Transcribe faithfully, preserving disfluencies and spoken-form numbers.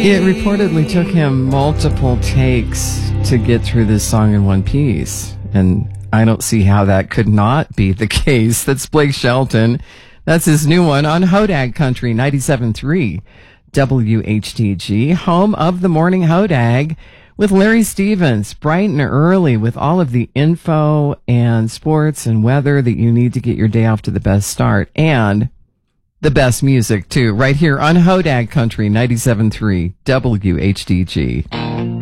It reportedly took him multiple takes to get through this song in one piece. And I don't see how that could not be the case. That's Blake Shelton. That's his new one on Hodag Country ninety-seven point three W H T G, home of the Morning Hodag, with Larry Stevens, bright and early with all of the info and sports and weather that you need to get your day off to the best start. And the best music, too, right here on Hodag Country ninety-seven point three W H T G.